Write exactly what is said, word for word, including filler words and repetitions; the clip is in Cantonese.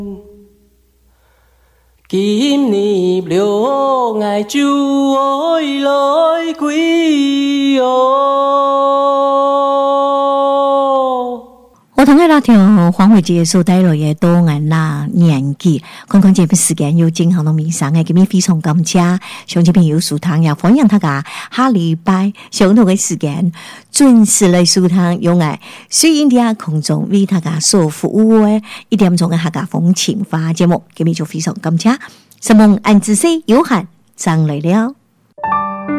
今年六爱酒爱来归哦。 我同嘅那條黃慧姐所帶來嘅多眼啦年紀，看看這邊時間有正行到面上嘅，咁樣非常感謝，上這邊有書堂也歡迎大家下禮拜相同嘅時間準時來書堂用愛水印啲空中為大家所服務嘅一點鐘嘅客家風情話節目，咁樣就非常感謝。什麼安子西有限，張來了。